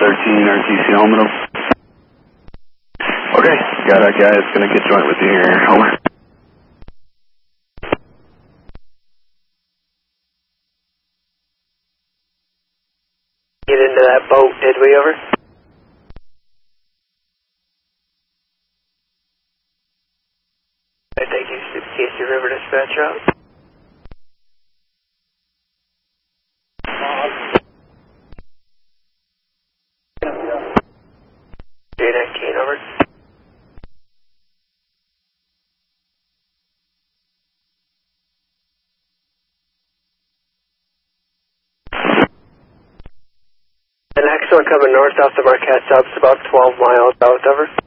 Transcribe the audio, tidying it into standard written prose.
13 RTC Helmet. Okay, got a guy that's going to get joint with you here. Over. Get into that boat, did we, over? I think you should Casey River dispatch out. 319, over. The next one coming north off the Marquette sub's about 12 miles out, over.